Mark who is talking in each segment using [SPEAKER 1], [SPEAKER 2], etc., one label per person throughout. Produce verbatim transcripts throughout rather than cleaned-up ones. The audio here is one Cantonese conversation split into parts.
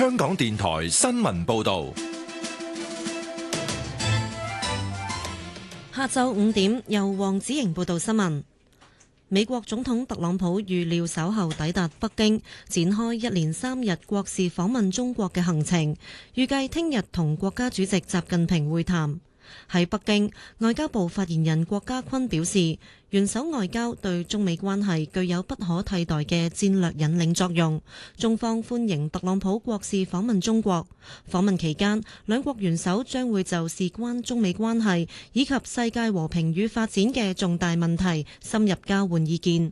[SPEAKER 1] 香港電台新聞報道。
[SPEAKER 2] 下晝五點，由黃子瑩報道新聞。美國總統特朗普預料稍後抵達北京，展開一連三日國事訪問中國嘅行程，預計聽日同國家主席習近平會談。喺北京，外交部發言人郭家坤表示，元首外交對中美關係具有不可替代嘅戰略引領作用。中方歡迎特朗普國事訪問中國。訪問期間，兩國元首將會就事關中美關係以及世界和平與發展嘅重大問題深入交換意見。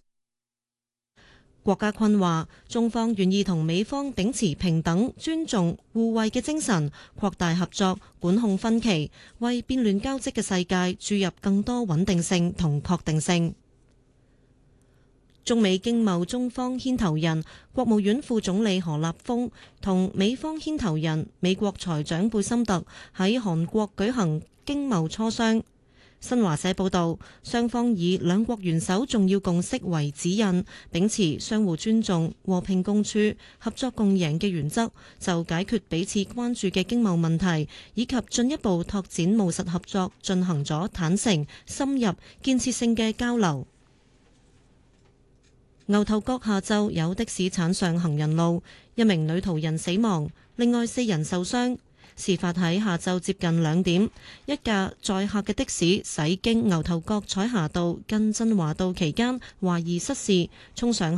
[SPEAKER 2] 郭家坤話：中方願意同美方秉持平等、尊重、互惠嘅精神，擴大合作，管控分歧，為變亂交織嘅世界注入更多穩定性同確定性。中美經貿中方牽頭人、國務院副總理何立峰同美方牽頭人美國財長貝森特喺韓國舉行經貿磋商。新華社報道，雙方以兩國元首重要共識為指引，秉持相互尊重、和平共處、合作共贏嘅原則，就解決彼此關注嘅經貿問題以及進一步拓展務實合作進行咗坦誠、深入、建設性嘅交流。牛頭角下晝有的士鏟上行人路，一名女途人死亡，另外四人受傷。事發喺下晝接近兩點，一架載客嘅的士駛經牛頭角彩霞道近振華道期間，懷疑失事，衝上